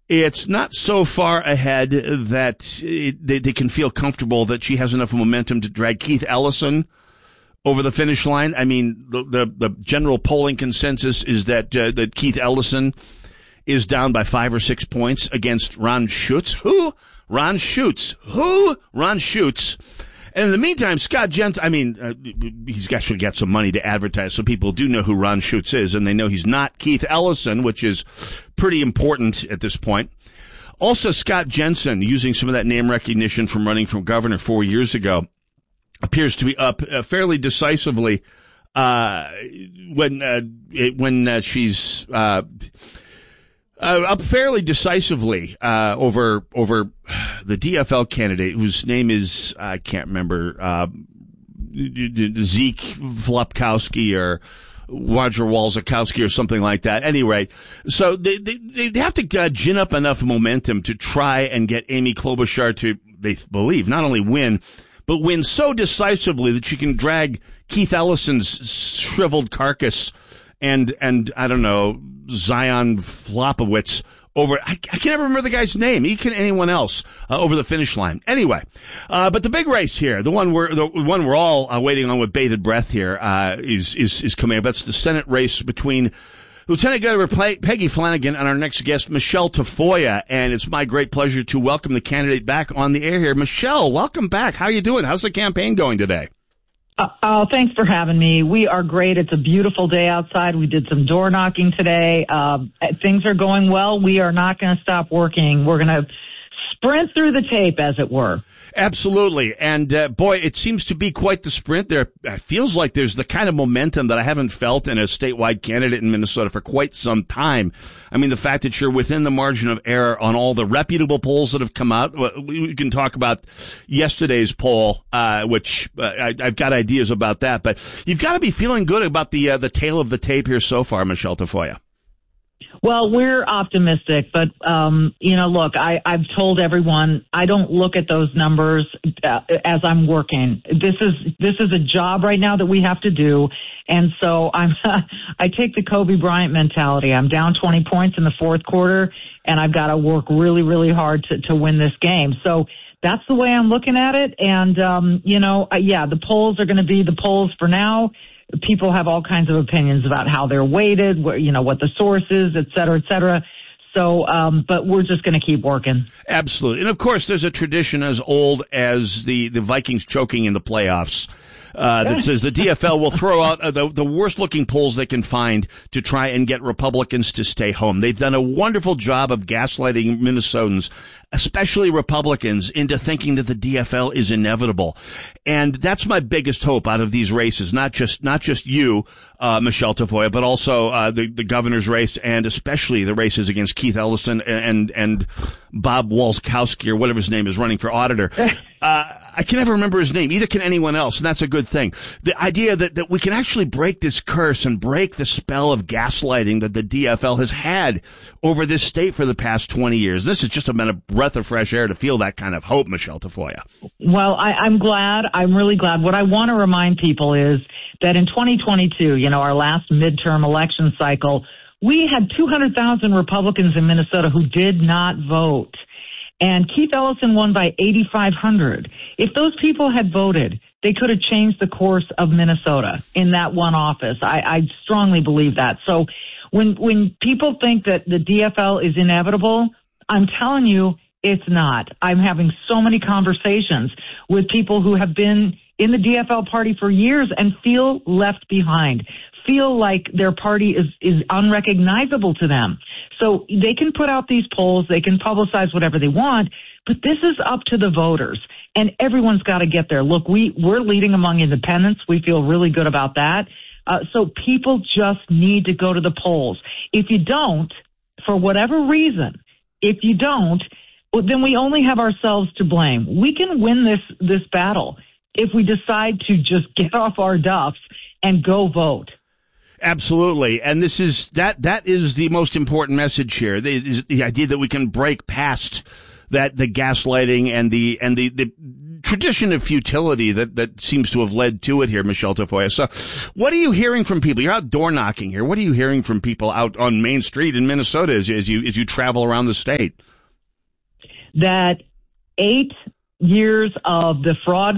It's not so far ahead that they can feel comfortable that she has enough momentum to drag Keith Ellison over the finish line. I mean, the general polling consensus is that Keith Ellison is down by 5 or 6 points against Ron Schutz. Who? Ron Schutz. Who? Ron Schutz. And in the meantime, Scott Jensen, he's actually got some money to advertise, so people do know who Ron Schutz is, and they know he's not Keith Ellison, which is pretty important at this point. Also, Scott Jensen, using some of that name recognition from running for governor 4 years ago, appears to be up fairly decisively when she's up fairly decisively over the DFL candidate whose name is I can't remember Zeke Flupkowski or Roger Walzakowski or something like that. Anyway, so they have to gin up enough momentum to try and get Amy Klobuchar to, they believe, not only win, but win so decisively that she can drag Keith Ellison's shriveled carcass and I don't know, Zion Flopowitz over, I can't ever remember the guy's name. He can anyone else over the finish line. Anyway, but the big race here, the one we're all waiting on with bated breath here, is coming up. That's the Senate race between Lieutenant Governor Peggy Flanagan and our next guest, Michelle Tafoya. And it's my great pleasure to welcome the candidate back on the air here. Michelle, welcome back. How are you doing? How's the campaign going today? Thanks for having me. We are great. It's a beautiful day outside. We did some door knocking today. Things are going well. We are not going to stop working. We're going to sprint through the tape, as it were. Absolutely. And, boy, it seems to be quite the sprint there. It feels like there's the kind of momentum that I haven't felt in a statewide candidate in Minnesota for quite some time. I mean, the fact that you're within the margin of error on all the reputable polls that have come out. We can talk about yesterday's poll, which I've got ideas about that. But you've got to be feeling good about the tail of the tape here so far, Michelle Tafoya. Well, we're optimistic, but, look, I've told everyone I don't look at those numbers as I'm working. This is a job right now that we have to do. And so I take the Kobe Bryant mentality. I'm down 20 points in the fourth quarter and I've got to work really, really hard to win this game. So that's the way I'm looking at it. And, the polls are going to be the polls for now. People have all kinds of opinions about how they're weighted, what the source is, et cetera, et cetera. So, but we're just going to keep working. Absolutely. And of course, there's a tradition as old as the Vikings choking in the playoffs. That says the DFL will throw out the worst looking polls they can find to try and get Republicans to stay home. They've done a wonderful job of gaslighting Minnesotans, especially Republicans, into thinking that the DFL is inevitable. And that's my biggest hope out of these races, not just you, Michelle Tafoya, but also the governor's race and especially the races against Keith Ellison and Bob Walzakowski or whatever his name is running for auditor. I can never remember his name. Either can anyone else, and that's a good thing. The idea that we can actually break this curse and break the spell of gaslighting that the DFL has had over this state for the past 20 years. This has just been a breath of fresh air to feel that kind of hope, Michelle Tafoya. Well, I'm glad. I'm really glad. What I want to remind people is that in 2022, our last midterm election cycle, we had 200,000 Republicans in Minnesota who did not vote. And Keith Ellison won by 8,500. If those people had voted, they could have changed the course of Minnesota in that one office. I strongly believe that. So when people think that the DFL is inevitable, I'm telling you, it's not. I'm having so many conversations with people who have been in the DFL party for years and feel left behind, feel like their party is unrecognizable to them. So they can put out these polls, they can publicize whatever they want, but this is up to the voters, and everyone's got to get there. Look, we're leading among independents. We feel really good about that. So people just need to go to the polls. If you don't, for whatever reason, then we only have ourselves to blame. We can win this battle if we decide to just get off our duffs and go vote. Absolutely. And that is the most important message here. The idea that we can break past that the gaslighting and the tradition of futility that seems to have led to it here, Michelle Tafoya. So what are you hearing from people? You're out door knocking here. What are you hearing from people out on Main Street in Minnesota as you travel around the state? That 8 years of the fraud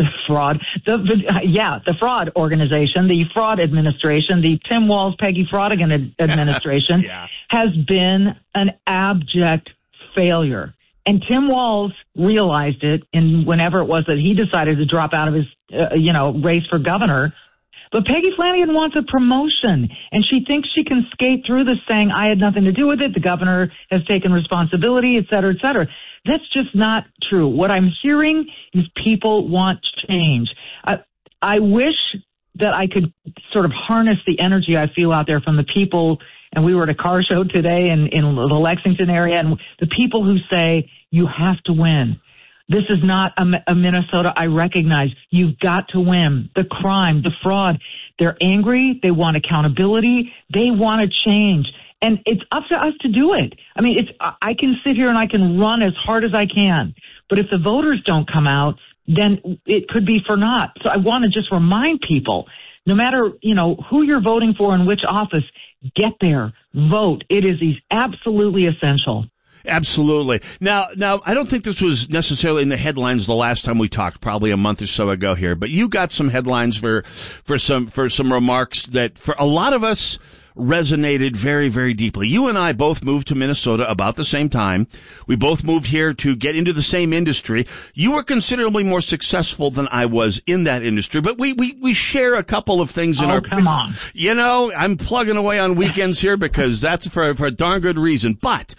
organization, the fraud administration, the Tim Walz, Peggy Fraudigan administration has been an abject failure. And Tim Walz realized it in whenever it was that he decided to drop out of his, race for governor. But Peggy Flanagan wants a promotion, and she thinks she can skate through this saying, I had nothing to do with it. The governor has taken responsibility, et cetera, et cetera. That's just not true. What I'm hearing is people want change. I wish that I could sort of harness the energy I feel out there from the people. And we were at a car show today in the Lexington area, and the people who say, you have to win. This is not a Minnesota I recognize. You've got to win. The crime, the fraud, they're angry. They want accountability. They want to change. And it's up to us to do it. I mean, I can sit here and I can run as hard as I can. But if the voters don't come out, then it could be for naught. So I want to just remind people, no matter, who you're voting for in which office, get there, vote. It is absolutely essential. Absolutely. Now, I don't think this was necessarily in the headlines the last time we talked, probably a month or so ago here, but you got some headlines for some remarks that for a lot of us resonated very, very deeply. You and I both moved to Minnesota about the same time. We both moved here to get into the same industry. You were considerably more successful than I was in that industry, but we share a couple of things in our... come on. I'm plugging away on weekends here because that's for a darn good reason. But,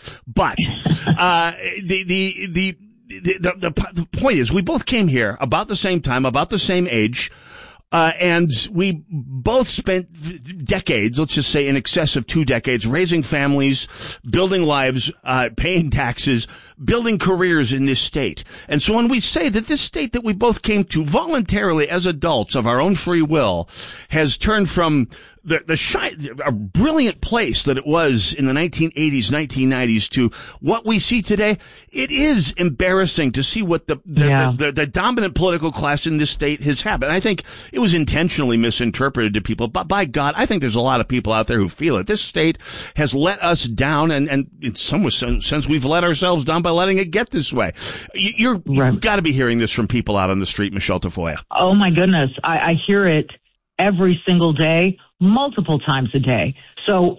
the point is we both came here about the same time, about the same age. And we both spent decades, let's just say in excess of 2 decades, raising families, building lives, paying taxes, building careers in this state. And so when we say that this state that we both came to voluntarily as adults of our own free will has turned from a brilliant place that it was in the 1980s, 1990s to what we see today, it is embarrassing to see what the dominant political class in this state has happened. I think it was intentionally misinterpreted to people, but by God, I think there's a lot of people out there who feel it. This state has let us down, and in some sense, we've let ourselves down by letting it get this way. You've got to be hearing this from people out on the street, Michelle Tafoya. Oh my goodness. I hear it every single day, multiple times a day. So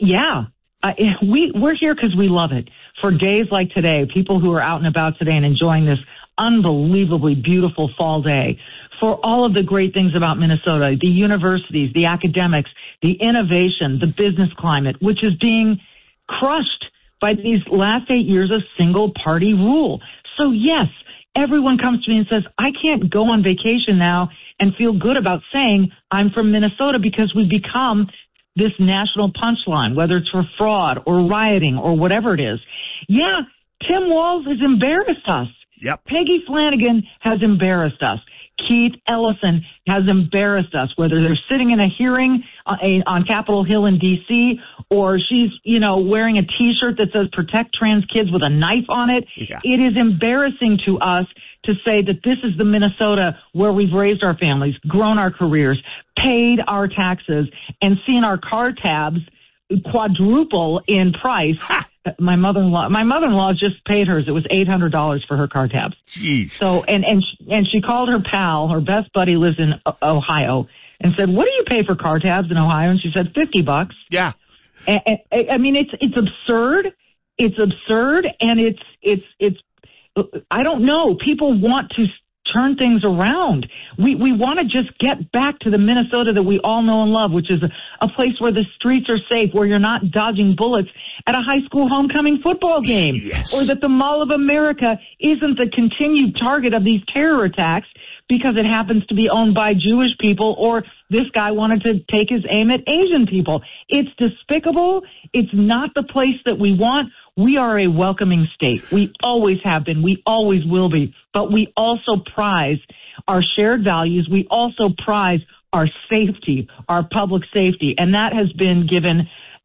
we're here because we love it. For days like today, people who are out and about today and enjoying this unbelievably beautiful fall day, for all of the great things about Minnesota, the universities, the academics, the innovation, the business climate, which is being crushed by these last 8 years of single party rule. So yes, everyone comes to me and says, I can't go on vacation now and feel good about saying I'm from Minnesota because we've become this national punchline, whether it's for fraud or rioting or whatever it is. Yeah, Tim Walz has embarrassed us. Yep. Peggy Flanagan has embarrassed us. Keith Ellison has embarrassed us, whether they're sitting in a hearing on Capitol Hill in D.C. or she's, wearing a T-shirt that says protect trans kids with a knife on it. Yeah. It is embarrassing to us to say that this is the Minnesota where we've raised our families, grown our careers, paid our taxes, and seen our car tabs quadruple in price. Ha! My mother-in-law just paid hers. It was $800 for her car tabs. Jeez. So, and she called her pal, her best buddy lives in Ohio, and said, what do you pay for car tabs in Ohio? And she said, $50. Yeah. And I mean, it's absurd. It's absurd. And it's, I don't know. People want to turn things around. We want to just get back to the Minnesota that we all know and love, which is a place where the streets are safe, where you're not dodging bullets at a high school homecoming football game, yes. Or that the Mall of America isn't the continued target of these terror attacks because it happens to be owned by Jewish people, or this guy wanted to take his aim at Asian people. It's despicable. It's not the place that we want. We are a welcoming state. We always have been. We always will be. But we also prize our shared values. We also prize our safety, our public safety. And that has been given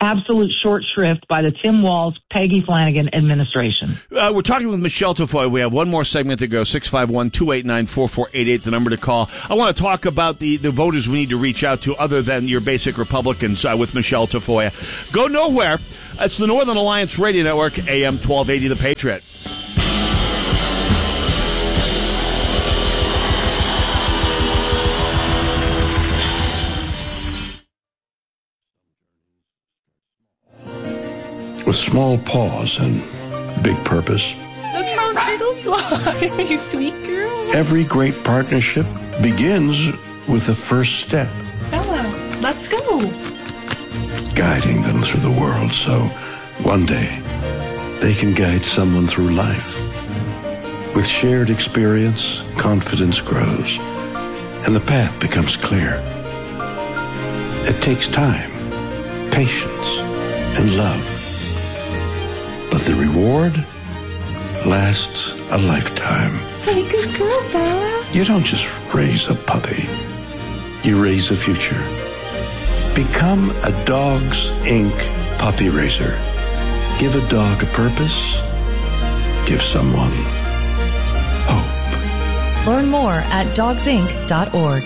absolute short shrift by the Tim Walz, Peggy Flanagan administration. We're talking with Michelle Tafoya. We have one more segment to go, 651-289-4488, the number to call. I want to talk about the voters we need to reach out to other than your basic Republicans with Michelle Tafoya. Go nowhere. It's the Northern Alliance Radio Network, AM 1280, The Patriot. With small paws and big purpose. Look how turtles fly, you sweet girl. Every great partnership begins with the first step. Bella, let's go. Guiding them through the world so one day they can guide someone through life. With shared experience, confidence grows, and the path becomes clear. It takes time, patience, and love. But the reward lasts a lifetime. Hey, good girl, Bella. You don't just raise a puppy. You raise a future. Become a Dogs Inc. puppy raiser. Give a dog a purpose. Give someone hope. Learn more at dogsinc.org.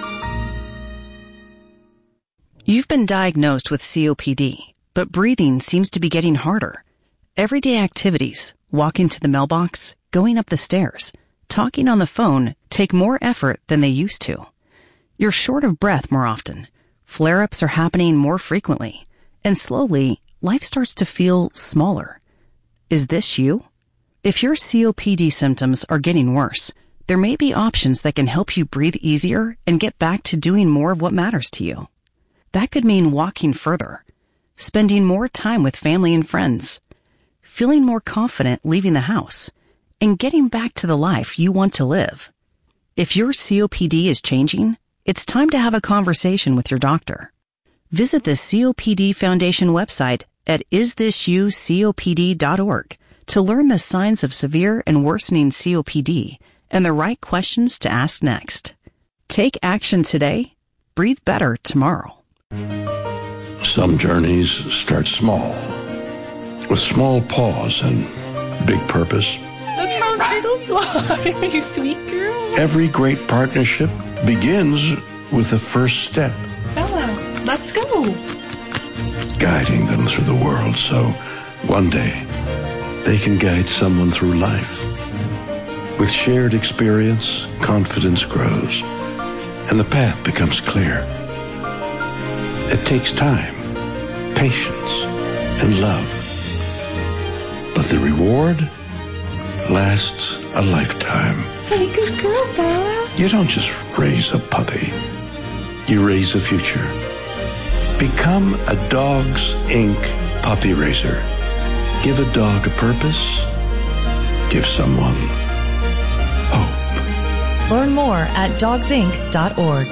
You've been diagnosed with COPD, but breathing seems to be getting harder. Everyday activities, walking to the mailbox, going up the stairs, talking on the phone take more effort than they used to. You're short of breath more often. Flare-ups are happening more frequently. And slowly, life starts to feel smaller. Is this you? If your COPD symptoms are getting worse, there may be options that can help you breathe easier and get back to doing more of what matters to you. That could mean walking further, spending more time with family and friends, feeling more confident leaving the house, and getting back to the life you want to live. If your COPD is changing, it's time to have a conversation with your doctor. Visit the COPD Foundation website at isthisyoucopd.org to learn the signs of severe and worsening COPD and the right questions to ask next. Take action today. Breathe better tomorrow. Some journeys start small, with small paws and big purpose. Look how turtles fly, you sweet girl. Every great partnership begins with the first step. Bella, let's go. Guiding them through the world so one day they can guide someone through life. With shared experience, confidence grows, and the path becomes clear. It takes time, patience, and love. But the reward lasts a lifetime. Hey, good girl, Bella. You don't just raise a puppy. You raise a future. Become a Dogs Inc. puppy raiser. Give a dog a purpose. Give someone hope. Learn more at dogsinc.org.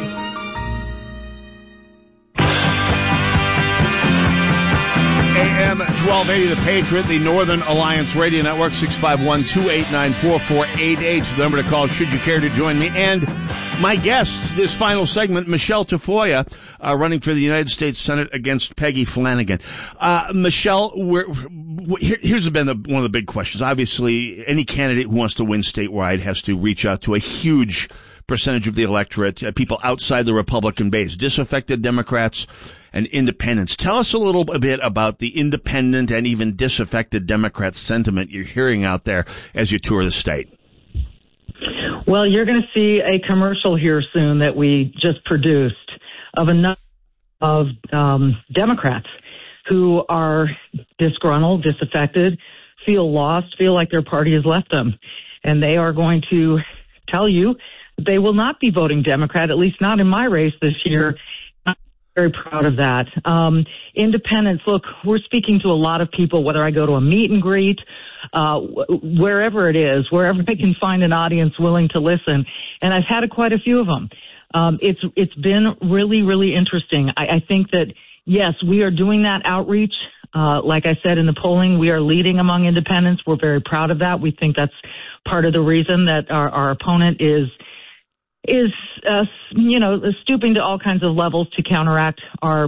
AM 1280, The Patriot, the Northern Alliance Radio Network, 651-289-4488. The number to call should you care to join me. And my guest, this final segment, Michelle Tafoya, running for the United States Senate against Peggy Flanagan. Michelle, here's been one of the big questions. Obviously, any candidate who wants to win statewide has to reach out to a huge percentage of the electorate, people outside the Republican base, disaffected Democrats and independents. Tell us a little bit about the independent and even disaffected Democrat sentiment you're hearing out there as you tour the state. Well, you're going to see a commercial here soon that we just produced of a number of Democrats who are disgruntled, disaffected, feel lost, feel like their party has left them. And they are going to tell you they will not be voting Democrat, at least not in my race this year. I'm very proud of that. Independents, look, we're speaking to a lot of people, whether I go to a meet and greet, wherever it is, wherever I can find an audience willing to listen. And I've had quite a few of them. It's been really, really interesting. I think that, yes, we are doing that outreach. Like I said in the polling, we are leading among independents. We're very proud of that. We think that's part of the reason that our opponent is stooping to all kinds of levels to counteract our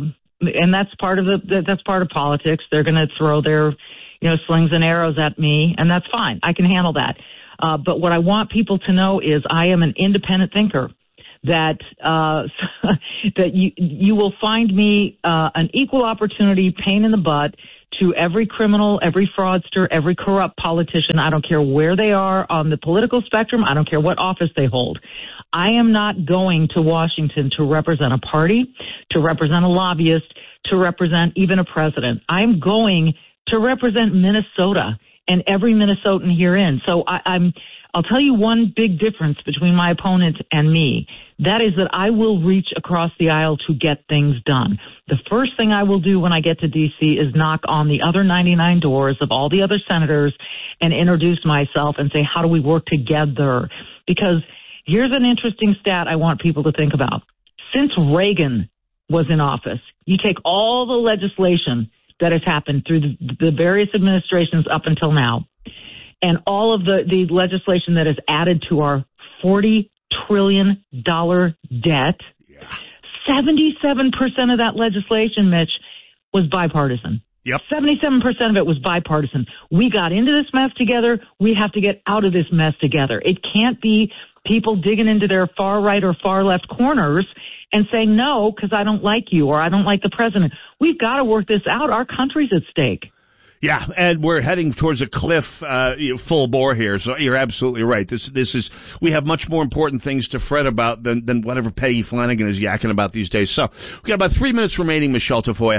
and that's part of that's part of politics. They're going to throw their, slings and arrows at me, and that's fine. I can handle that. But what I want people to know is I am an independent thinker. That that you will find me an equal opportunity pain in the butt to every criminal, every fraudster, every corrupt politician. I don't care where they are on the political spectrum. I don't care what office they hold. I am not going to Washington to represent a party, to represent a lobbyist, to represent even a president. I'm going to represent Minnesota and every Minnesotan herein. So I'll tell you one big difference between my opponent and me. That is that I will reach across the aisle to get things done. The first thing I will do when I get to D.C. is knock on the other 99 doors of all the other senators and introduce myself and say, how do we work together? Because here's an interesting stat I want people to think about. Since Reagan was in office, you take all the legislation that has happened through the various administrations up until now, and all of the legislation that is added to our $40 trillion debt, 77% of that legislation, Mitch, was bipartisan. Yep. 77% of it was bipartisan. We got into this mess together. We have to get out of this mess together. It can't be people digging into their far right or far left corners and saying, no, because I don't like you or I don't like the president. We've got to work this out. Our country's at stake. Yeah, and we're heading towards a cliff, full bore here. So you're absolutely right. This is, we have much more important things to fret about than whatever Peggy Flanagan is yakking about these days. So we've got about 3 minutes remaining, Michelle Tafoya.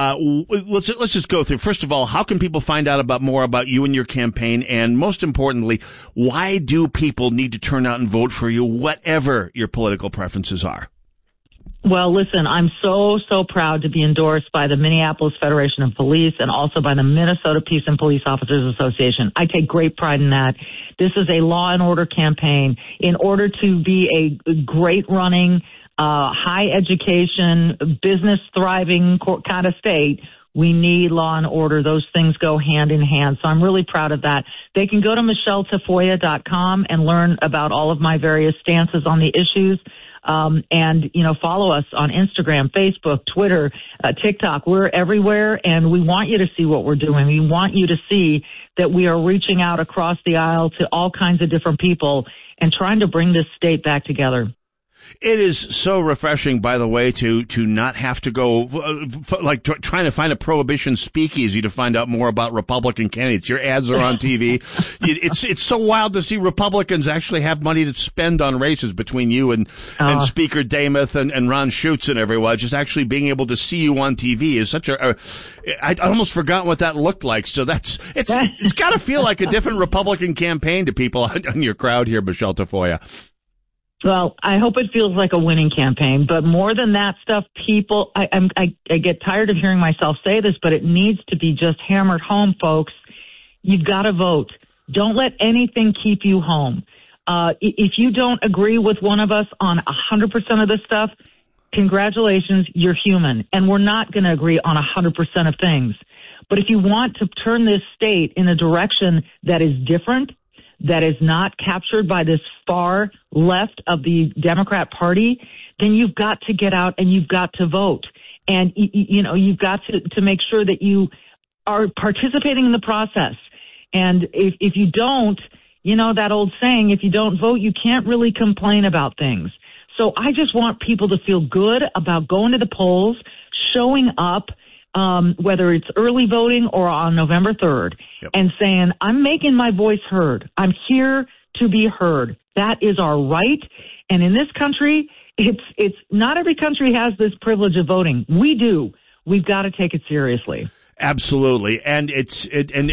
Let's just go through. First of all, how can people find out more about you and your campaign? And most importantly, why do people need to turn out and vote for you, whatever your political preferences are? Well, listen, I'm so proud to be endorsed by the Minneapolis Federation of Police and also by the Minnesota Peace and Police Officers Association. I take great pride in that. This is a law and order campaign. In order to be a great running, high education, business thriving kind of state, we need law and order. Those things go hand in hand. So I'm really proud of that. They can go to michelletafoya.com and learn about all of my various stances on the issues. And follow us on Instagram, Facebook, Twitter, TikTok. We're everywhere, and we want you to see what we're doing. We want you to see that we are reaching out across the aisle to all kinds of different people and trying to bring this state back together. It is so refreshing, by the way, to not have to go trying to find a prohibition speakeasy to find out more about Republican candidates. Your ads are on TV. It's so wild to see Republicans actually have money to spend on races between you and Speaker Demuth and Ron Schutz and everyone. Just actually being able to see you on TV is such I almost forgot what that looked like. So it's got to feel like a different Republican campaign to people on your crowd here, Michelle Tafoya. Well, I hope it feels like a winning campaign, but more than that stuff, people, I get tired of hearing myself say this, but it needs to be just hammered home, folks. You've got to vote. Don't let anything keep you home. If you don't agree with one of us on 100% of this stuff, congratulations, you're human. And we're not going to agree on 100% of things. But if you want to turn this state in a direction that is different, that is not captured by this far left of the Democrat Party, then you've got to get out and you've got to vote. And, you've got to make sure that you are participating in the process. And if you don't, that old saying, if you don't vote, you can't really complain about things. So I just want people to feel good about going to the polls, showing up, whether it's early voting or on November 3rd, yep, and saying, I'm making my voice heard. I'm here to be heard. That is our right. And in this country, it's not every country has this privilege of voting. We do. We've got to take it seriously. Absolutely. And this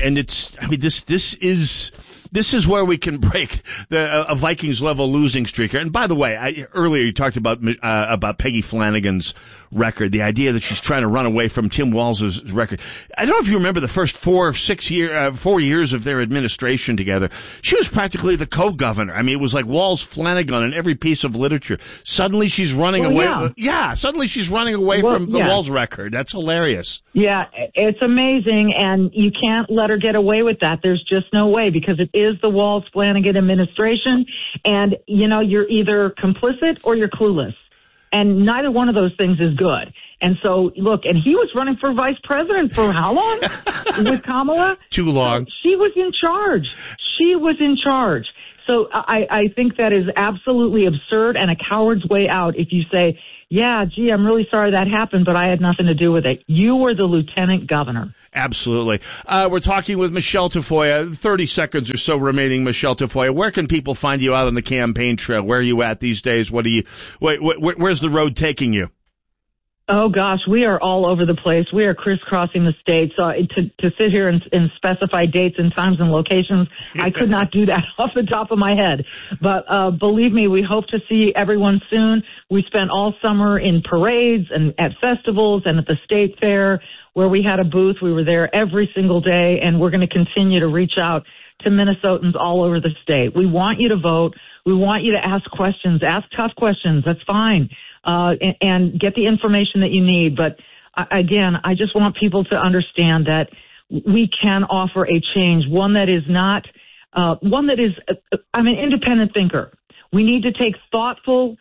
is where we can break a Vikings level losing streak here. And by the way, earlier you talked about Peggy Flanagan's record, the idea that she's trying to run away from Tim Walz's record. I don't know if you remember the first 4 years of their administration together. She was practically the co-governor. I mean, it was like Walz Flanagan in every piece of literature. Suddenly she's running away. Yeah. Suddenly she's running away from the Walz record. That's hilarious. Yeah. It's amazing. And you can't let her get away with that. There's just no way, because it is the Walz Flanagan administration. And, you're either complicit or you're clueless. And neither one of those things is good. And so, look, and he was running for vice president for how long with Kamala? Too long. She was in charge. She was in charge. So I think that is absolutely absurd and a coward's way out if you say, yeah, gee, I'm really sorry that happened, but I had nothing to do with it. You were the lieutenant governor. Absolutely. We're talking with Michelle Tafoya. 30 seconds or so remaining, Michelle Tafoya. Where can people find you out on the campaign trail? Where are you at these days? Where's the road taking you? Oh, gosh, we are all over the place. We are crisscrossing the state. So to sit here and specify dates and times and locations, I could not do that off the top of my head. But believe me, we hope to see everyone soon. We spent all summer in parades and at festivals and at the state fair where we had a booth. We were there every single day, and we're going to continue to reach out to Minnesotans all over the state. We want you to vote. We want you to ask questions. Ask tough questions. That's fine. And get the information that you need. But again, I just want people to understand that we can offer a change, one that is not, I'm an independent thinker. We need to take thoughtful,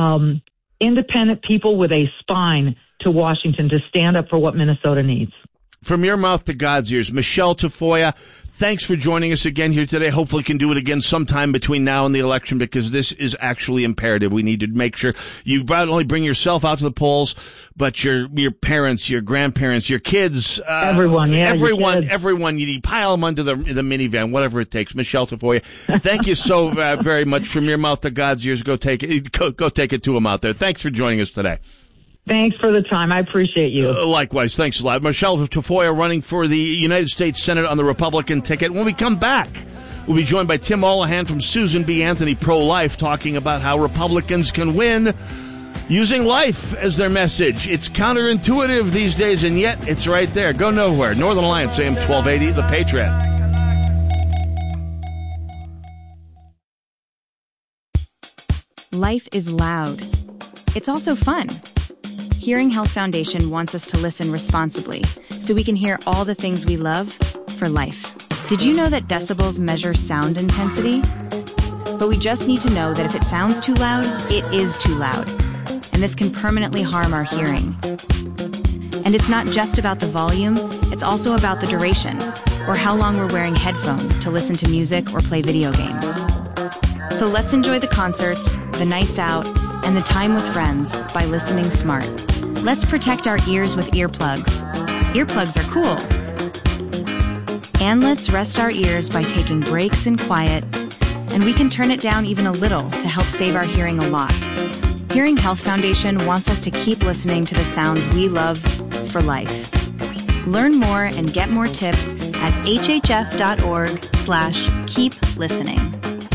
independent people with a spine to Washington to stand up for what Minnesota needs. From your mouth to God's ears, Michelle Tafoya, thanks for joining us again here today. Hopefully can do it again sometime between now and the election, because this is actually imperative. We need to make sure you not only bring yourself out to the polls, but your parents, your grandparents, your kids, everyone, you need pile them under the minivan, whatever it takes. Michelle Tafoya, thank you so very much. From your mouth to God's ears, go take it to them out there. Thanks for joining us today. Thanks for the time. I appreciate you. Likewise. Thanks a lot. Michelle Tafoya running for the United States Senate on the Republican ticket. When we come back, we'll be joined by Tim Olahan from Susan B. Anthony Pro-Life, talking about how Republicans can win using life as their message. It's counterintuitive these days, and yet it's right there. Go nowhere. Northern Alliance, AM 1280, The Patriot. Life is loud. It's also fun. Hearing Health Foundation wants us to listen responsibly so we can hear all the things we love for life. Did you know that decibels measure sound intensity? But we just need to know that if it sounds too loud, it is too loud. And this can permanently harm our hearing. And it's not just about the volume, it's also about the duration, or how long we're wearing headphones to listen to music or play video games. So let's enjoy the concerts, the nights out, and the time with friends by listening smart. Let's protect our ears with earplugs. Earplugs are cool. And let's rest our ears by taking breaks in quiet, and we can turn it down even a little to help save our hearing a lot. Hearing Health Foundation wants us to keep listening to the sounds we love for life. Learn more and get more tips at hhf.org/keep listening.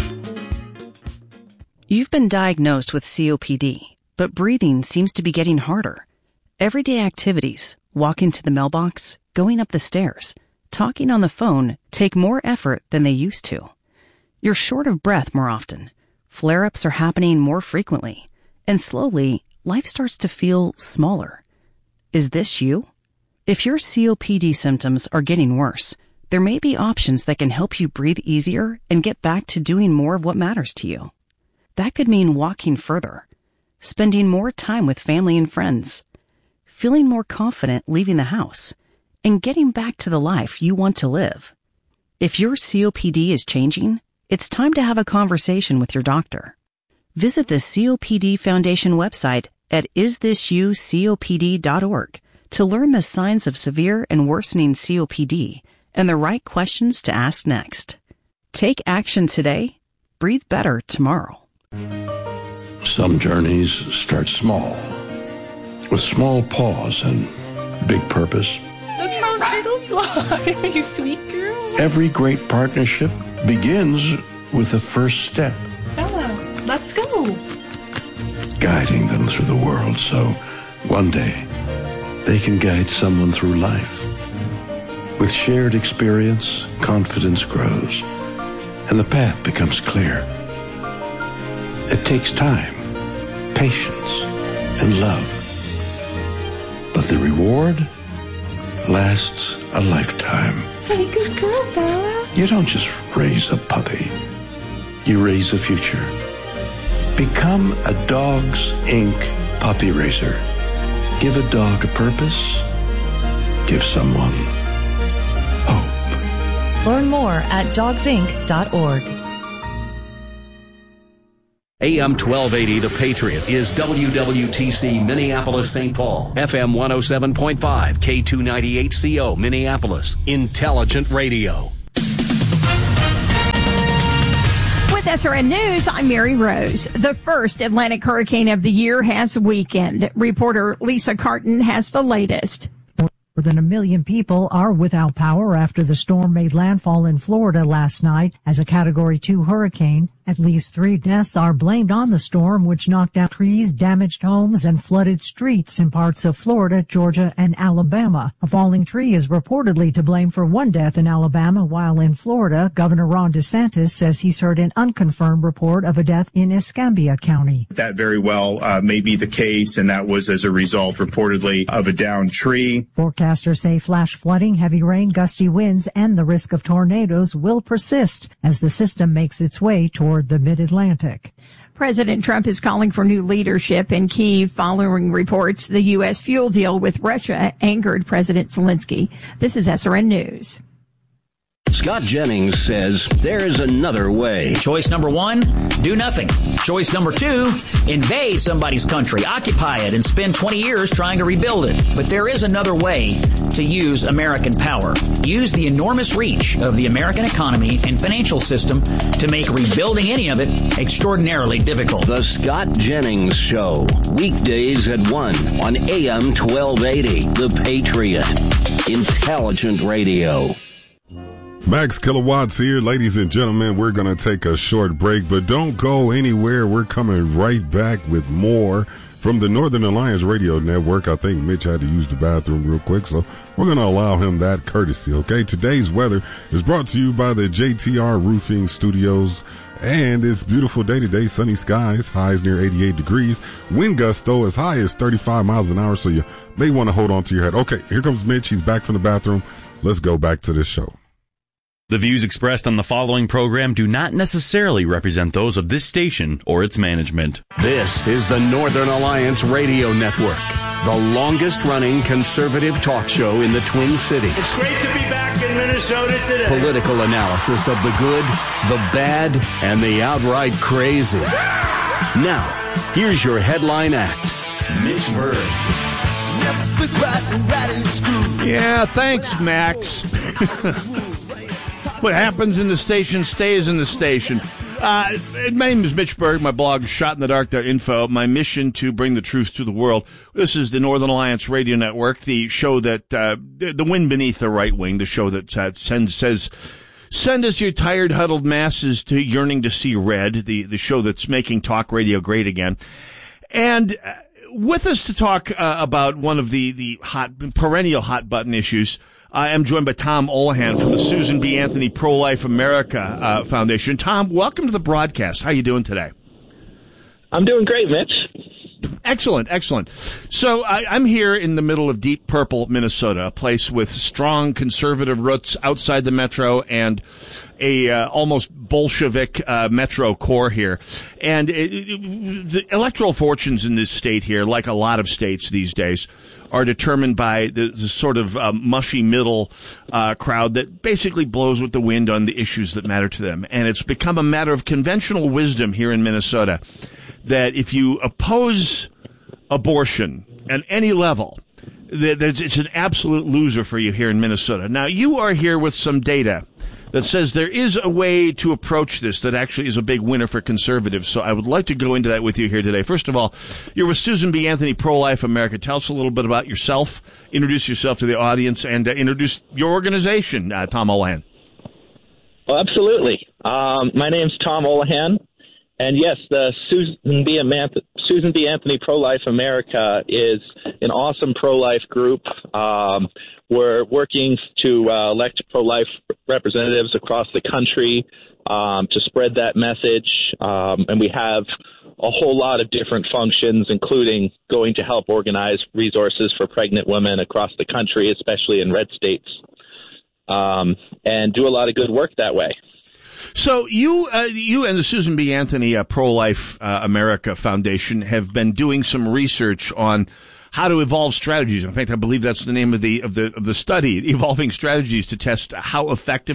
You've been diagnosed with COPD, but breathing seems to be getting harder. Everyday activities, walking to the mailbox, going up the stairs, talking on the phone, take more effort than they used to. You're short of breath more often. Flare-ups are happening more frequently. And slowly, life starts to feel smaller. Is this you? If your COPD symptoms are getting worse, there may be options that can help you breathe easier and get back to doing more of what matters to you. That could mean walking further, spending more time with family and friends, feeling more confident leaving the house, and getting back to the life you want to live. If your COPD is changing, it's time to have a conversation with your doctor. Visit the COPD Foundation website at isthisyoucopd.org to learn the signs of severe and worsening COPD and the right questions to ask next. Take action today. Breathe better tomorrow. Some journeys start small, with small pause and big purpose. Look how turtles fly, you sweet girl. Every great partnership begins with the first step. Bella, let's go. Guiding them through the world so one day they can guide someone through life. With shared experience, confidence grows, and the path becomes clear. It takes time, patience, and love. But the reward lasts a lifetime. Hey, good girl, Bella. You don't just raise a puppy. You raise a future. Become a Dogs Inc. puppy raiser. Give a dog a purpose. Give someone hope. Learn more at dogsinc.org. AM 1280, The Patriot, is WWTC Minneapolis, St. Paul. FM 107.5, K298CO, Minneapolis. Intelligent radio. With SRN News, I'm Mary Rose. The first Atlantic hurricane of the year has weakened. Reporter Lisa Carton has the latest. More than 1 million people are without power after the storm made landfall in Florida last night as a Category 2 hurricane. At least 3 deaths are blamed on the storm, which knocked down trees, damaged homes, and flooded streets in parts of Florida, Georgia, and Alabama. A falling tree is reportedly to blame for 1 death in Alabama, while in Florida, Governor Ron DeSantis says he's heard an unconfirmed report of a death in Escambia County. That very well may be the case, and that was as a result, reportedly, of a downed tree. Forecasters say flash flooding, heavy rain, gusty winds, and the risk of tornadoes will persist as the system makes its way toward the Mid-Atlantic. President Trump is calling for new leadership in Kyiv following reports the U.S. fuel deal with Russia angered President Zelensky. This is SRN News. Scott Jennings says there is another way. Choice number 1, do nothing. Choice number 2, invade somebody's country, occupy it, and spend 20 years trying to rebuild it. But there is another way to use American power. Use the enormous reach of the American economy and financial system to make rebuilding any of it extraordinarily difficult. The Scott Jennings Show, weekdays at 1 on AM 1280, The Patriot. Intelligent radio. Max Kilowatts here. Ladies and gentlemen, we're going to take a short break, but don't go anywhere. We're coming right back with more from the Northern Alliance Radio Network. I think Mitch had to use the bathroom real quick, so we're going to allow him that courtesy, okay? Today's weather is brought to you by the JTR Roofing Studios, and it's beautiful day today, sunny skies, highs near 88 degrees, wind gusts though as high as 35 miles an hour, so you may want to hold on to your head. Okay, here comes Mitch. He's back from the bathroom. Let's go back to this show. The views expressed on the following program do not necessarily represent those of this station or its management. This is the Northern Alliance Radio Network, the longest-running conservative talk show in the Twin Cities. It's great to be back in Minnesota today. Political analysis of the good, the bad, and the outright crazy. Now, here's your headline act, Mitch Berg. Yeah, thanks, Max. What happens in the station stays in the station. My name is Mitch Berg. My blog is shotinthedark.info. My mission to bring the truth to the world. This is the Northern Alliance Radio Network, the show that, the wind beneath the right wing, the show that says, send us your tired, huddled masses to yearning to see red, the show that's making talk radio great again. And with us to talk about one of the perennial hot button issues, I am joined by Tom Olahan from the Susan B. Anthony Pro-Life America Foundation. Tom, welcome to the broadcast. How are you doing today? I'm doing great, Mitch. Excellent, excellent. So I'm here in the middle of Deep Purple, Minnesota, a place with strong conservative roots outside the metro and a almost Bolshevik metro core here. And the electoral fortunes in this state here, like a lot of states these days, are determined by the sort of mushy middle crowd that basically blows with the wind on the issues that matter to them. And it's become a matter of conventional wisdom here in Minnesota that if you oppose abortion at any level, it's an absolute loser for you here in Minnesota. Now, you are here with some data that says there is a way to approach this that actually is a big winner for conservatives. So I would like to go into that with you here today. First of all, you're with Susan B. Anthony Pro-Life America. Tell us a little bit about yourself, introduce yourself to the audience, and introduce your organization, Tom Olahan. Well, absolutely. My name's Tom Olahan. And yes, the Susan B. Anthony Pro-Life America is an awesome pro-life group. We're working to elect pro-life representatives across the country to spread that message. And we have a whole lot of different functions, including going to help organize resources for pregnant women across the country, especially in red states, and do a lot of good work that way. So you and the Susan B. Anthony Pro-Life America Foundation have been doing some research on how to evolve strategies. In fact, I believe that's the name of the study, evolving strategies to test how effective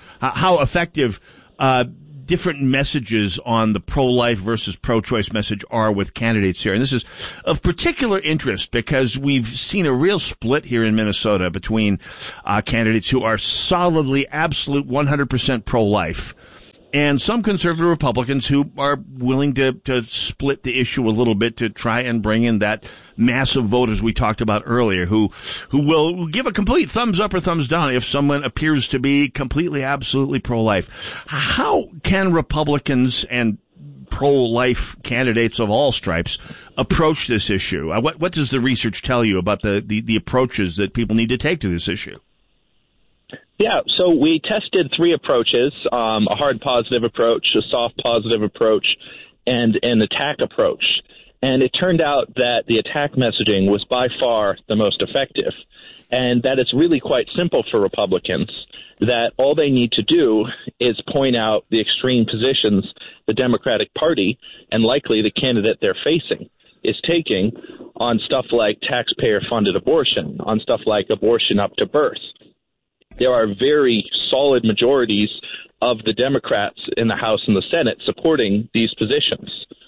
different messages on the pro-life versus pro-choice message are with candidates here. And this is of particular interest because we've seen a real split here in Minnesota between candidates who are solidly, absolute 100% pro-life and some conservative Republicans who are willing to split the issue a little bit to try and bring in that massive vote, as we talked about earlier, who will give a complete thumbs up or thumbs down if someone appears to be completely, absolutely pro-life. How can Republicans and pro-life candidates of all stripes approach this issue? What does the research tell you about the approaches that people need to take to this issue? Yeah, so we tested 3 approaches, a hard positive approach, a soft positive approach, and an attack approach. And it turned out that the attack messaging was by far the most effective, and that it's really quite simple for Republicans, that all they need to do is point out the extreme positions the Democratic Party, and likely the candidate they're facing, is taking on stuff like taxpayer-funded abortion, on stuff like abortion up to birth. There are very solid majorities of the Democrats in the House and the Senate supporting these positions.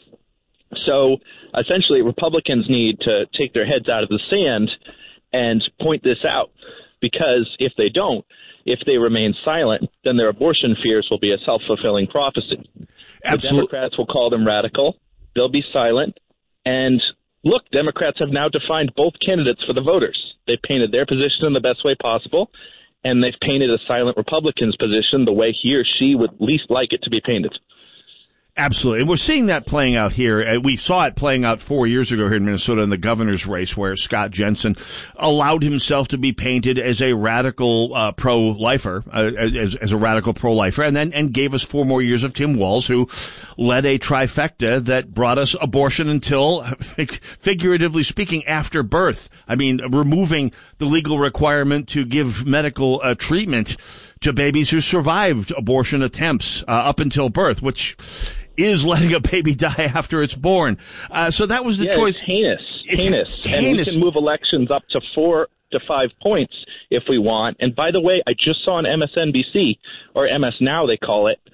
So essentially, Republicans need to take their heads out of the sand and point this out, because if they don't, if they remain silent, then their abortion fears will be a self-fulfilling prophecy. Absolutely. The Democrats will call them radical. They'll be silent. And look, Democrats have now defined both candidates for the voters. They've painted their position in the best way possible, and they've painted a silent Republican's position the way he or she would least like it to be painted. Absolutely. And we're seeing that playing out here. We saw it playing out 4 years ago here in Minnesota in the governor's race, where Scott Jensen allowed himself to be painted as a radical pro-lifer, as a radical pro-lifer, and gave us 4 more years of Tim Walz, who led a trifecta that brought us abortion until, figuratively speaking, after birth. I mean, removing the legal requirement to give medical treatment to babies who survived abortion attempts up until birth, which is letting a baby die after it's born. So that was the choice. It's heinous. And we can move elections up to 4 to 5 points if we want. And by the way, I just saw on MSNBC, or MS Now they call it,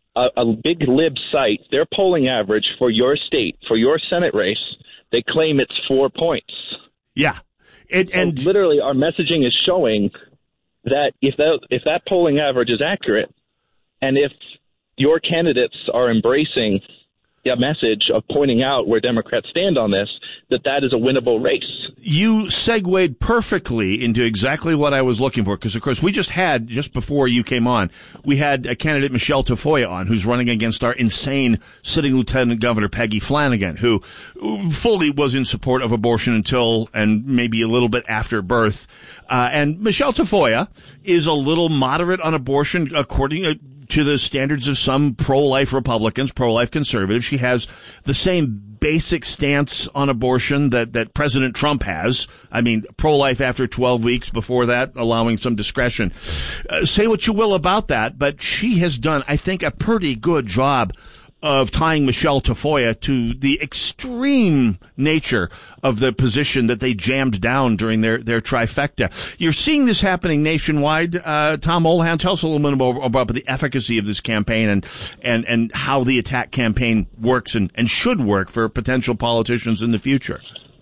a big lib site, their polling average for your state, for your Senate race, they claim it's 4 points. Yeah. And literally our messaging is showing that if that polling average is accurate, and if your candidates are embracing a message of pointing out where Democrats stand on this, that is a winnable race. You segued perfectly into exactly what I was looking for, because, of course, just before you came on, we had a candidate, Michelle Tafoya, on, who's running against our insane sitting Lieutenant Governor, Peggy Flanagan, who fully was in support of abortion until and maybe a little bit after birth. And Michelle Tafoya is a little moderate on abortion, according to the standards of some pro-life Republicans, pro-life conservatives. She has the same basic stance on abortion that President Trump has. I mean, pro-life after 12 weeks, before that, allowing some discretion. Say what you will about that, but she has done, I think, a pretty good job of tying Michelle Tafoya to the extreme nature of the position that they jammed down during their trifecta. You're seeing this happening nationwide. Tom Olahan, tell us a little bit about the efficacy of this campaign and how the attack campaign works and should work for potential politicians in the future.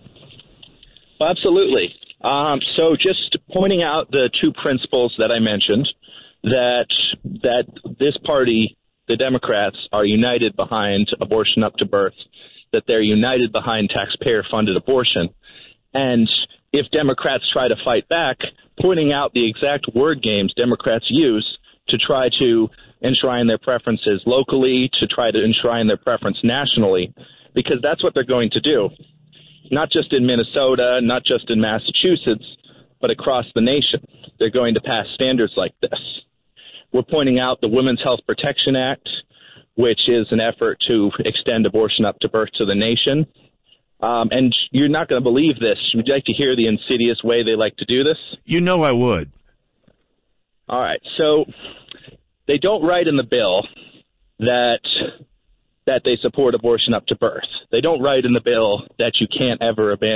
Well, absolutely. So just pointing out the 2 principles that I mentioned, that this party, the Democrats, are united behind abortion up to birth, that they're united behind taxpayer-funded abortion. And if Democrats try to fight back, pointing out the exact word games Democrats use to try to enshrine their preferences locally, to try to enshrine their preference nationally, because that's what they're going to do. Not just in Minnesota, not just in Massachusetts, but across the nation. They're going to pass standards like this. We're pointing out the Women's Health Protection Act, which is an effort to extend abortion up to birth to the nation. And you're not going to believe this. Would you like to hear the insidious way they like to do this? You know I would. All right. So they don't write in the bill that they support abortion up to birth. They don't write in the bill that you can't ever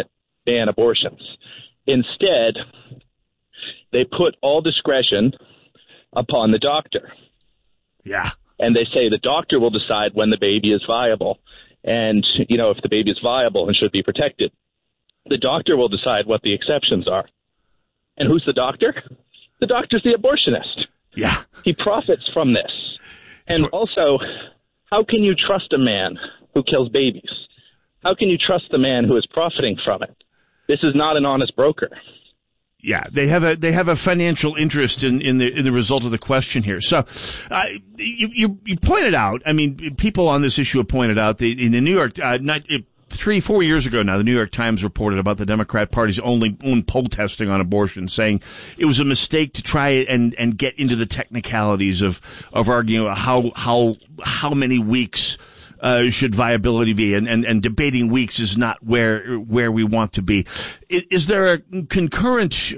ban abortions. Instead, they put all discretion upon the doctor. Yeah. And they say the doctor will decide when the baby is viable. And, if the baby is viable and should be protected. The doctor will decide what the exceptions are. And who's the doctor? The doctor's the abortionist. Yeah. He profits from this. And also, how can you trust a man who kills babies? How can you trust the man who is profiting from it? This is not an honest broker. Yeah, they have a financial interest in the result of the question here. So, you pointed out. I mean, people on this issue have pointed out in the New York 3-4 years ago now, the New York Times reported about the Democrat Party's own poll testing on abortion, saying it was a mistake to try and get into the technicalities of arguing how many weeks should viability be, and debating weeks is not where we want to be. Is there a concurrent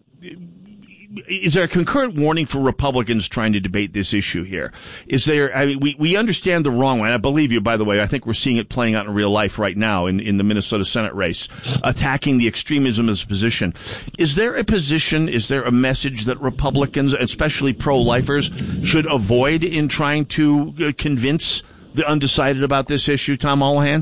warning for Republicans trying to debate this issue here? Is there? I mean, we understand the wrong way. I believe you, by the way. I think we're seeing it playing out in real life right now in the Minnesota Senate race, attacking the extremism as a position. Is there a position? Is there a message that Republicans, especially pro-lifers, should avoid in trying to convince the undecided about this issue, Tom Holohan?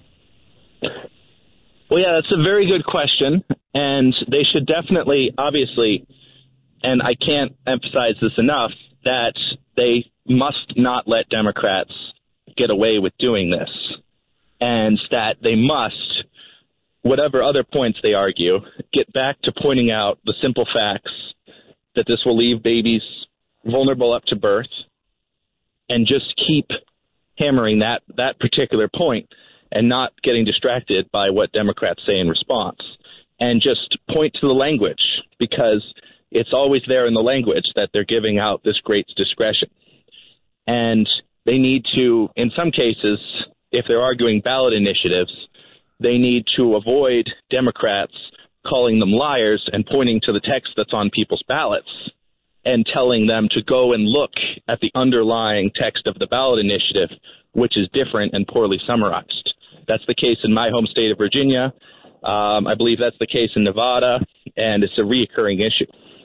Well, yeah, that's a very good question. And they should definitely, obviously, and I can't emphasize this enough, that they must not let Democrats get away with doing this. And that they must, whatever other points they argue, get back to pointing out the simple facts that this will leave babies vulnerable up to birth, and just keep hammering that particular point and not getting distracted by what Democrats say in response, and just point to the language, because it's always there in the language that they're giving out this great discretion. And they need to, in some cases, if they're arguing ballot initiatives, they need to avoid Democrats calling them liars and pointing to the text that's on people's ballots and telling them to go and look at the underlying text of the ballot initiative, which is different and poorly summarized. That's the case in my home state of Virginia. I believe that's the case in Nevada, and it's a reoccurring issue.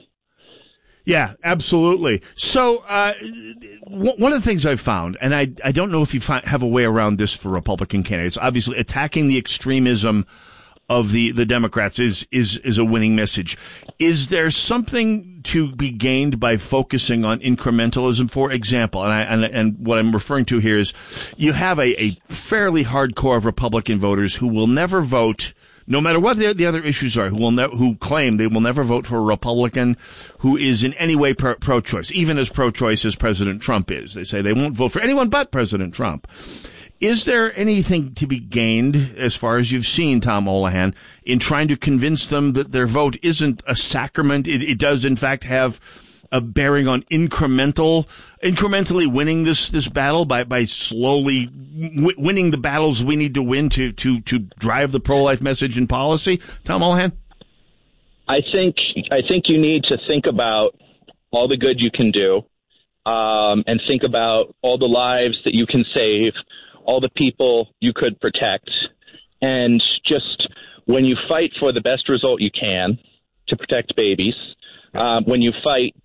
Yeah, absolutely. So one of the things I've found, and I don't know if you have a way around this for Republican candidates, obviously attacking the extremism of the Democrats is a winning message. Is there something to be gained by focusing on incrementalism, for example? And what I'm referring to here is you have a fairly hardcore of Republican voters who will never vote, no matter what the other issues are, who claim they will never vote for a Republican who is in any way pro-choice, even as pro-choice as President Trump is. They say they won't vote for anyone but President Trump. Is there anything to be gained, as far as you've seen, Tom Holohan, in trying to convince them that their vote isn't a sacrament? It does, in fact, have a bearing on incrementally winning this battle by slowly winning the battles we need to win to drive the pro-life message and policy? Tom Holohan? I think you need to think about all the good you can do, and think about all the lives that you can save, all the people you could protect, and just when you fight for the best result you can to protect babies, when you fight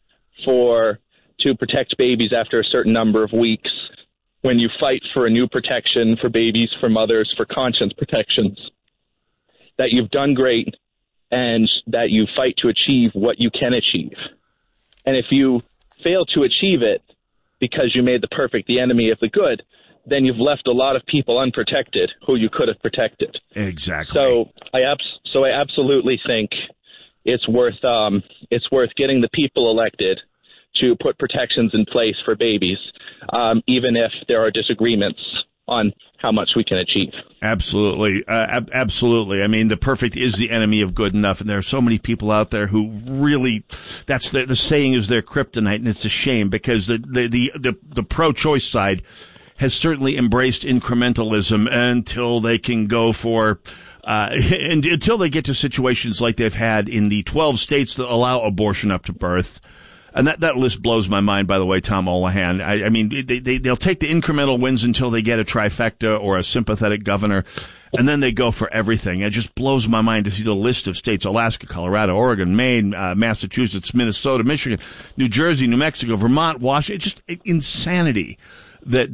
to protect babies after a certain number of weeks, when you fight for a new protection for babies, for mothers, for conscience protections, that you've done great and that you fight to achieve what you can achieve. And if you fail to achieve it because you made the perfect the enemy of the good, then you've left a lot of people unprotected who you could have protected. Exactly. So I absolutely think it's worth getting the people elected to put protections in place for babies, even if there are disagreements on how much we can achieve. Absolutely. Absolutely. I mean, the perfect is the enemy of good enough. And there are so many people out there who really, that's the saying is their kryptonite. And it's a shame because the pro-choice side has certainly embraced incrementalism until they can go for, and until they get to situations like they've had in the 12 states that allow abortion up to birth. And that list blows my mind, by the way, Tom Holohan. I mean, they'll take the incremental wins until they get a trifecta or a sympathetic governor, and then they go for everything. It just blows my mind to see the list of states: Alaska, Colorado, Oregon, Maine, Massachusetts, Minnesota, Michigan, New Jersey, New Mexico, Vermont, Washington. It's just insanity that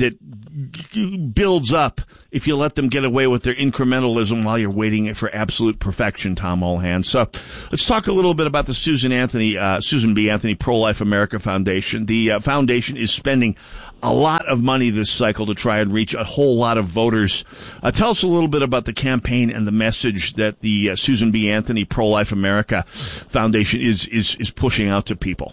builds up if you let them get away with their incrementalism while you're waiting for absolute perfection, Tom Holohan. So let's talk a little bit about the Susan B. Anthony Pro-Life America Foundation. The foundation is spending a lot of money this cycle to try and reach a whole lot of voters. Tell us a little bit about the campaign and the message that the Susan B. Anthony Pro-Life America Foundation is pushing out to people.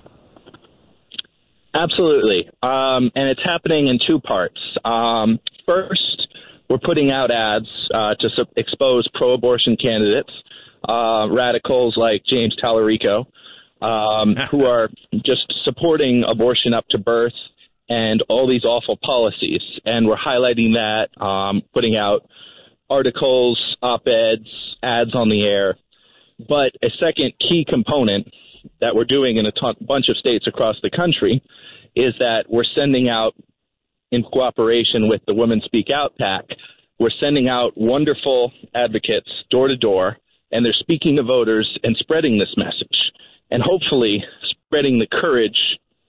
Absolutely. And it's happening in two parts. First, we're putting out ads to expose pro-abortion candidates, radicals like James Tallarico, who are just supporting abortion up to birth and all these awful policies. And we're highlighting that, putting out articles, op-eds, ads on the air. But a second key component that we're doing in a bunch of states across the country is that we're sending out, in cooperation with the Women Speak Out PAC, we're sending out wonderful advocates door to door, and they're speaking to voters and spreading this message, and hopefully spreading the courage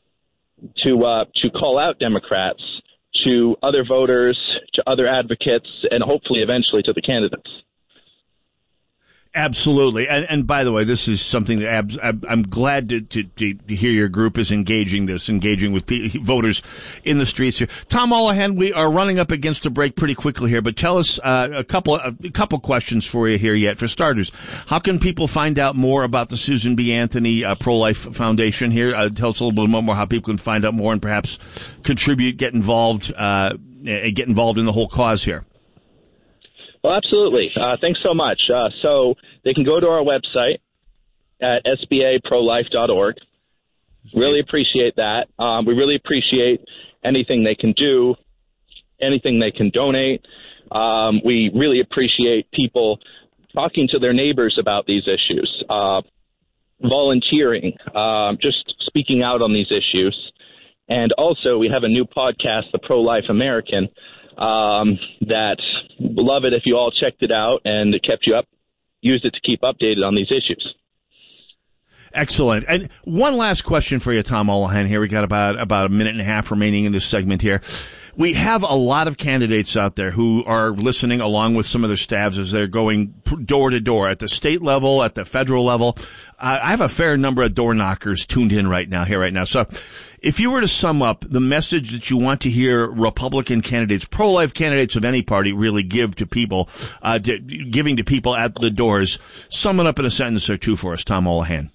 to call out Democrats to other voters, to other advocates, and hopefully eventually to the candidates. Absolutely. And by the way, this is something that I'm glad to hear your group is engaging with voters in the streets here. Tom Holohan, we are running up against a break pretty quickly here, but tell us a couple questions for you here yet. For starters, how can people find out more about the Susan B. Anthony Pro-Life Foundation here? Tell us a little bit more how people can find out more and perhaps contribute, get involved in the whole cause here. Well, absolutely. Thanks so much. So they can go to our website at sbaprolife.org. Really appreciate that. We really appreciate anything they can do, anything they can donate. We really appreciate people talking to their neighbors about these issues, volunteering, just speaking out on these issues. And also, we have a new podcast, The Pro-Life American, that love it if you all checked it out and it kept you up, used it to keep updated on these issues. Excellent. And one last question for you, Tom Holohan here. We got about a minute and a half remaining in this segment here. We have a lot of candidates out there who are listening along with some of their staffs as they're going door to door at the state level, at the federal level. I have a fair number of door knockers tuned in right now. So if you were to sum up the message that you want to hear Republican candidates, pro-life candidates of any party really give to people, giving to people at the doors, sum it up in a sentence or two for us, Tom Holohan.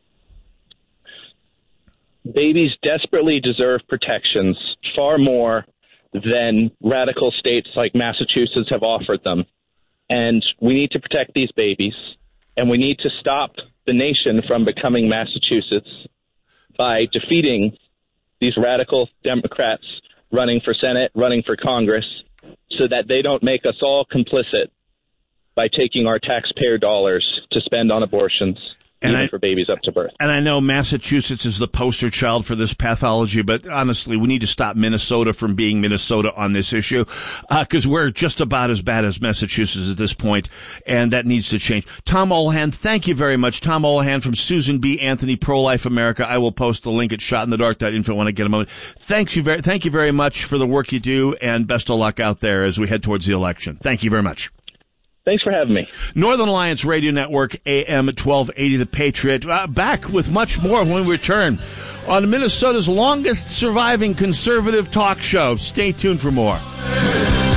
Babies desperately deserve protections far more than radical states like Massachusetts have offered them. And we need to protect these babies, and we need to stop the nation from becoming Massachusetts by defeating these radical Democrats running for Senate, running for Congress, so that they don't make us all complicit by taking our taxpayer dollars to spend on abortions. Even for babies up to birth. And I know Massachusetts is the poster child for this pathology, but honestly, we need to stop Minnesota from being Minnesota on this issue, because we're just about as bad as Massachusetts at this point, and that needs to change. Tom Holohan, thank you very much. Tom Holohan from Susan B. Anthony Pro-Life America. I will post the link at shotinthedark.info when I get a moment. Thank you very much for the work you do, and best of luck out there as we head towards the election. Thank you very much. Thanks for having me. Northern Alliance Radio Network, AM 1280, The Patriot. Back with much more when we return on Minnesota's longest surviving conservative talk show. Stay tuned for more.